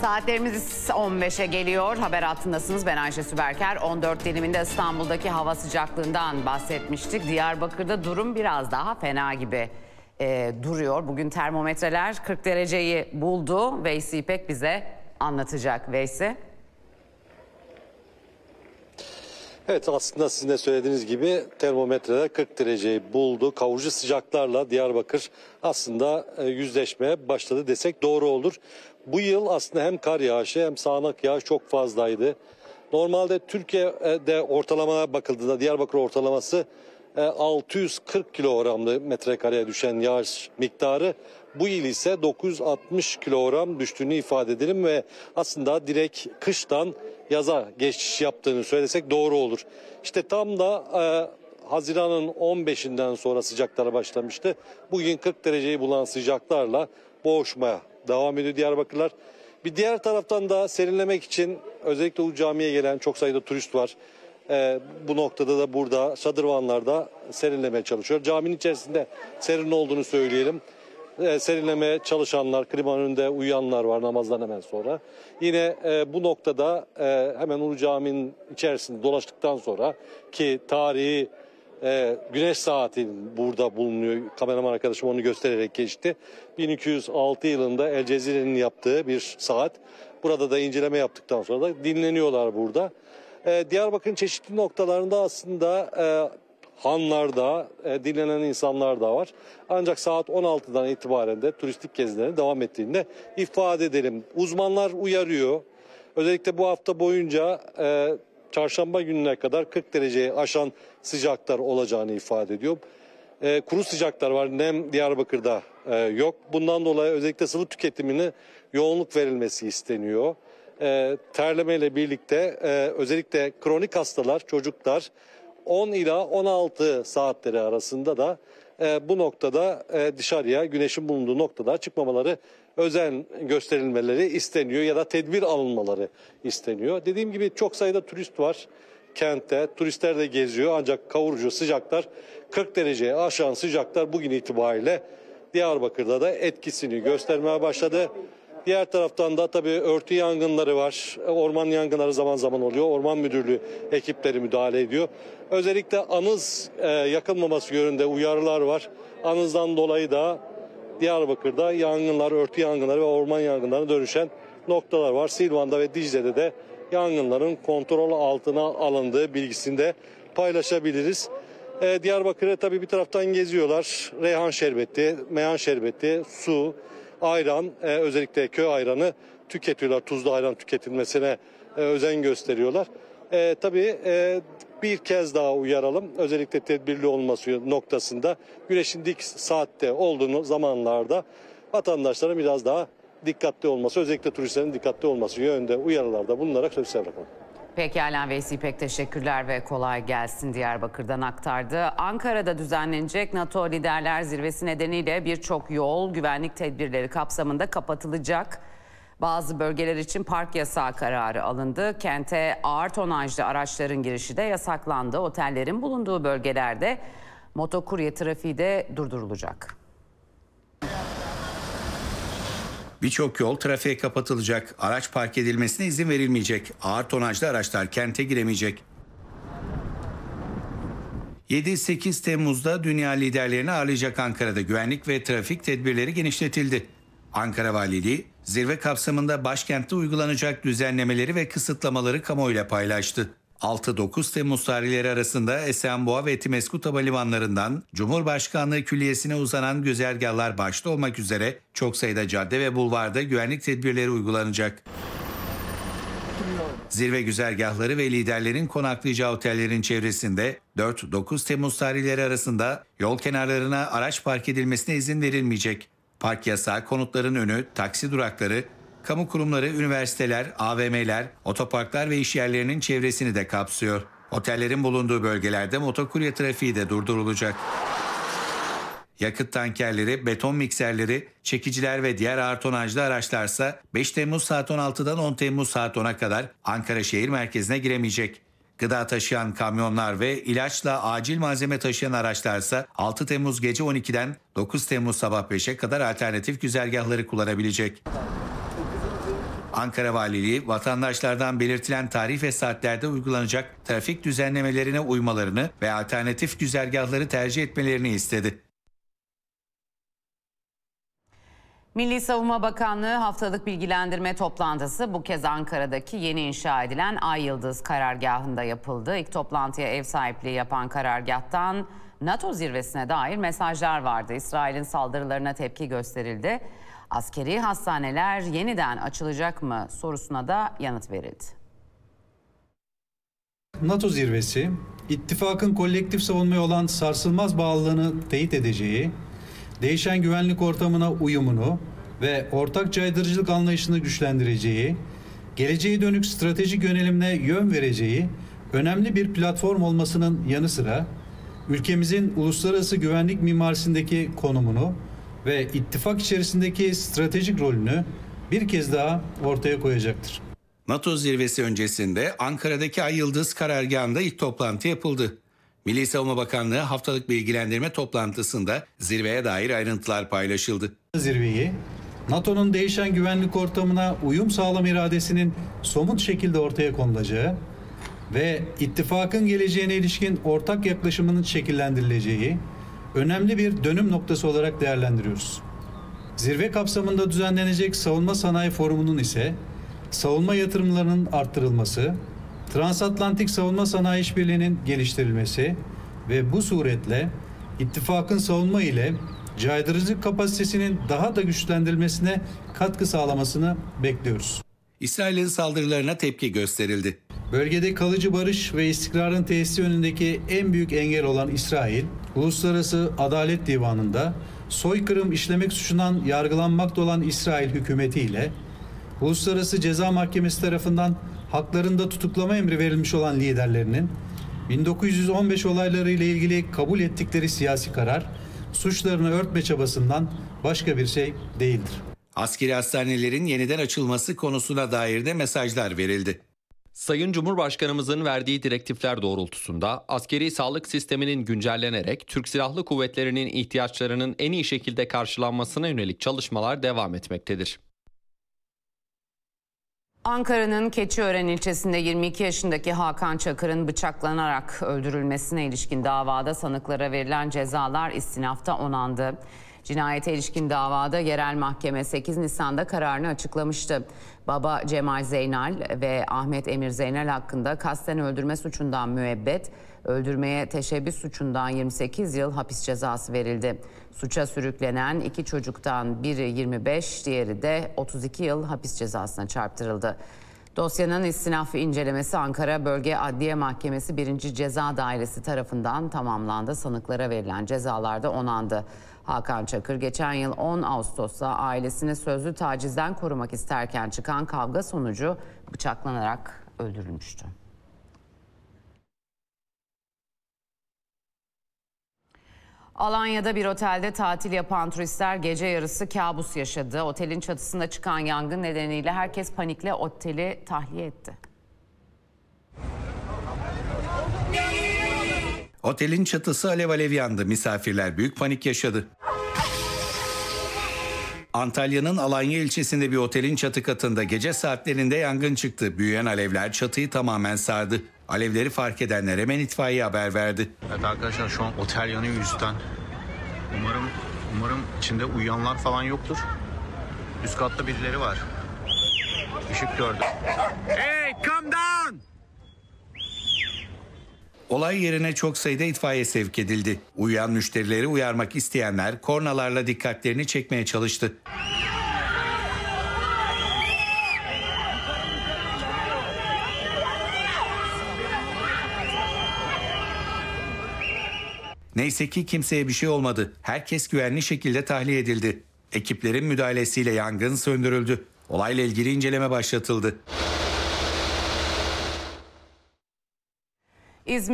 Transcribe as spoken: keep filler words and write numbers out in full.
Saatlerimiz on beşe geliyor. Haber hattındasınız. Ben Ayşe Süberker. on dört diliminde İstanbul'daki hava sıcaklığından bahsetmiştik. Diyarbakır'da durum biraz daha fena gibi e, duruyor. Bugün termometreler kırk dereceyi buldu. Veysi İpek bize anlatacak. Veysi. Evet, aslında sizin de söylediğiniz gibi termometreler kırk dereceyi buldu. Kavurucu sıcaklarla Diyarbakır aslında yüzleşmeye başladı desek doğru olur. Bu yıl aslında hem kar yağışı hem sağanak yağış çok fazlaydı. Normalde Türkiye'de ortalamaya bakıldığında Diyarbakır ortalaması altı yüz kırk kilogramlı metrekareye düşen yağış miktarı. Bu yıl ise dokuz yüz altmış kilogram düştüğünü ifade edelim ve aslında direkt kıştan yaza geçiş yaptığını söylesek doğru olur. İşte tam da e, Haziran'ın on beşinden sonra sıcaklar başlamıştı. Bugün kırk dereceyi bulan sıcaklarla boğuşmaya devam ediyor Diyarbakırlar. Bir diğer taraftan da serinlemek için özellikle Ulu Cami'ye gelen çok sayıda turist var. E, bu noktada da burada şadırvanlarda serinlemeye çalışıyor. Caminin içerisinde serin olduğunu söyleyelim. E, serinlemeye çalışanlar, klima önünde uyuyanlar var namazdan hemen sonra. Yine e, bu noktada e, hemen Ulu Cami'nin içerisinde dolaştıktan sonra ki tarihi e, güneş saati burada bulunuyor. Kameraman arkadaşım onu göstererek geçti. bin iki yüz altı yılında El Cezire'nin yaptığı bir saat. Burada da inceleme yaptıktan sonra da dinleniyorlar burada. E, Diyarbakır'ın çeşitli noktalarında aslında e, hanlarda e, dinlenen insanlar da var. Ancak saat on altıdan itibaren de turistik gezilerin devam ettiğini ifade edelim. Uzmanlar uyarıyor. Özellikle bu hafta boyunca e, çarşamba gününe kadar kırk dereceyi aşan sıcaklar olacağını ifade ediyor. E, kuru sıcaklar var. Nem Diyarbakır'da e, yok. Bundan dolayı özellikle sıvı tüketimine yoğunluk verilmesi isteniyor. E, terlemeyle birlikte e, özellikle kronik hastalar, çocuklar on ila on altı saatleri arasında da e, bu noktada e, dışarıya güneşin bulunduğu noktada çıkmamaları özen gösterilmeleri isteniyor ya da tedbir alınmaları isteniyor. Dediğim gibi çok sayıda turist var kentte, turistler de geziyor ancak kavurucu sıcaklar kırk dereceye aşan sıcaklar bugün itibariyle Diyarbakır'da da etkisini göstermeye başladı. Diğer taraftan da tabii örtü yangınları var. Orman yangınları zaman zaman oluyor. Orman Müdürlüğü ekipleri müdahale ediyor. Özellikle anız e, yakılmaması yönünde uyarılar var. Anızdan dolayı da Diyarbakır'da yangınlar, örtü yangınları ve orman yangınlarına dönüşen noktalar var. Silvan'da ve Dicle'de de yangınların kontrol altına alındığı bilgisini de paylaşabiliriz. E, Diyarbakır'ı tabii bir taraftan geziyorlar. Reyhan şerbeti, meyhan şerbeti, su, ayran, e, özellikle köy ayranı tüketiyorlar. Tuzlu ayran tüketilmesine e, özen gösteriyorlar. E, tabii e, bir kez daha uyaralım. Özellikle tedbirli olması noktasında güneşin dik saatte olduğunu zamanlarda vatandaşların biraz daha dikkatli olması, özellikle turistlerin dikkatli olması yönünde uyarılarda bulunarak söz bırakalım. Pekala Veysi İpek, teşekkürler ve kolay gelsin. Diyarbakır'dan aktardı. Ankara'da düzenlenecek NATO Liderler Zirvesi nedeniyle birçok yol güvenlik tedbirleri kapsamında kapatılacak. Bazı bölgeler için park yasağı kararı alındı. Kente ağır tonajlı araçların girişi de yasaklandı. Otellerin bulunduğu bölgelerde motokurye trafiği de durdurulacak. Birçok yol trafiğe kapatılacak, araç park edilmesine izin verilmeyecek, ağır tonajlı araçlar kente giremeyecek. yedi sekiz Temmuz'da dünya liderlerini ağırlayacak Ankara'da güvenlik ve trafik tedbirleri genişletildi. Ankara Valiliği, zirve kapsamında başkentte uygulanacak düzenlemeleri ve kısıtlamaları kamuoyuyla paylaştı. altı dokuz Temmuz tarihleri arasında Esenboğa ve Etimesgut havalimanlarından Cumhurbaşkanlığı Külliyesi'ne uzanan güzergahlar başta olmak üzere çok sayıda cadde ve bulvarda güvenlik tedbirleri uygulanacak. Zirve güzergahları ve liderlerin konaklayacağı otellerin çevresinde dört dokuz Temmuz tarihleri arasında yol kenarlarına araç park edilmesine izin verilmeyecek. Park yasağı konutların önü, taksi durakları, kamu kurumları, üniversiteler, A V M'ler, otoparklar ve iş yerlerinin çevresini de kapsıyor. Otellerin bulunduğu bölgelerde motokurye trafiği de durdurulacak. Yakıt tankerleri, beton mikserleri, çekiciler ve diğer ağır tonajlı araçlarsa beş Temmuz saat on altıdan on Temmuz saat ona kadar Ankara şehir merkezine giremeyecek. Gıda taşıyan kamyonlar ve ilaçla acil malzeme taşıyan araçlarsa altı Temmuz gece on ikiden dokuz Temmuz sabah beşe kadar alternatif güzergahları kullanabilecek. Ankara Valiliği vatandaşlardan belirtilen tarih ve saatlerde uygulanacak trafik düzenlemelerine uymalarını ve alternatif güzergahları tercih etmelerini istedi. Milli Savunma Bakanlığı haftalık bilgilendirme toplantısı bu kez Ankara'daki yeni inşa edilen Ay Yıldız karargahında yapıldı. İlk toplantıya ev sahipliği yapan karargahtan NATO zirvesine dair mesajlar vardı. İsrail'in saldırılarına tepki gösterildi. Askeri hastaneler yeniden açılacak mı sorusuna da yanıt verildi. NATO zirvesi, ittifakın kolektif savunmaya olan sarsılmaz bağlılığını teyit edeceği, değişen güvenlik ortamına uyumunu ve ortak caydırıcılık anlayışını güçlendireceği, geleceğe dönük stratejik yönelimine yön vereceği önemli bir platform olmasının yanı sıra, ülkemizin uluslararası güvenlik mimarisindeki konumunu ve ittifak içerisindeki stratejik rolünü bir kez daha ortaya koyacaktır. NATO zirvesi öncesinde Ankara'daki Ay Yıldız karargahında ilk toplantı yapıldı. Milli Savunma Bakanlığı haftalık bilgilendirme toplantısında zirveye dair ayrıntılar paylaşıldı. Zirveyi, NATO'nun değişen güvenlik ortamına uyum sağlama iradesinin somut şekilde ortaya konulacağı ve ittifakın geleceğine ilişkin ortak yaklaşımının şekillendirileceği önemli bir dönüm noktası olarak değerlendiriyoruz. Zirve kapsamında düzenlenecek Savunma Sanayi Forumu'nun ise savunma yatırımlarının arttırılması, transatlantik savunma sanayi işbirliğinin geliştirilmesi ve bu suretle ittifakın savunma ile caydırıcılık kapasitesinin daha da güçlendirilmesine katkı sağlamasını bekliyoruz. İsrail'in saldırılarına tepki gösterildi. Bölgede kalıcı barış ve istikrarın tesisi önündeki en büyük engel olan İsrail, Uluslararası Adalet Divanı'nda soykırım işlemek suçundan yargılanmakta olan İsrail hükümetiyle Uluslararası Ceza Mahkemesi tarafından haklarında tutuklama emri verilmiş olan liderlerinin bin dokuz yüz on beş olayları ile ilgili kabul ettikleri siyasi karar suçlarını örtme çabasından başka bir şey değildir. Askeri hastanelerin yeniden açılması konusuna dair de mesajlar verildi. Sayın Cumhurbaşkanımızın verdiği direktifler doğrultusunda askeri sağlık sisteminin güncellenerek Türk Silahlı Kuvvetleri'nin ihtiyaçlarının en iyi şekilde karşılanmasına yönelik çalışmalar devam etmektedir. Ankara'nın Keçiören ilçesinde yirmi iki yaşındaki Hakan Çakır'ın bıçaklanarak öldürülmesine ilişkin davada sanıklara verilen cezalar istinafta onandı. Cinayete ilişkin davada yerel mahkeme sekiz Nisan'da kararını açıklamıştı. Baba Cemal Zeynal ve Ahmet Emir Zeynal hakkında kasten öldürme suçundan müebbet, öldürmeye teşebbüs suçundan yirmi sekiz yıl hapis cezası verildi. Suça sürüklenen iki çocuktan biri yirmi beş, diğeri de otuz iki yıl hapis cezasına çarptırıldı. Dosyanın istinaf incelemesi Ankara Bölge Adliye Mahkemesi birinci Ceza Dairesi tarafından tamamlandı. Sanıklara verilen cezalar da onandı. Hakan Çakır geçen yıl on Ağustos'ta ailesini sözlü tacizden korumak isterken çıkan kavga sonucu bıçaklanarak öldürülmüştü. Alanya'da bir otelde tatil yapan turistler gece yarısı kabus yaşadı. Otelin çatısında çıkan yangın nedeniyle herkes panikle oteli tahliye etti. Otelin çatısı alev alev yandı. Misafirler büyük panik yaşadı. Antalya'nın Alanya ilçesinde bir otelin çatı katında gece saatlerinde yangın çıktı. Büyüyen alevler çatıyı tamamen sardı. Alevleri fark edenler hemen itfaiyeye haber verdi. Evet arkadaşlar, şu an otel yanıyor yüzden. Umarım umarım içinde uyuyanlar falan yoktur. Üst katta birileri var. Işık gördüm. Hey, calm down! Olay yerine çok sayıda itfaiye sevk edildi. Uyuyan müşterileri uyarmak isteyenler kornalarla dikkatlerini çekmeye çalıştı. Neyse ki kimseye bir şey olmadı. Herkes güvenli şekilde tahliye edildi. Ekiplerin müdahalesiyle yangın söndürüldü. Olayla ilgili inceleme başlatıldı. İzmir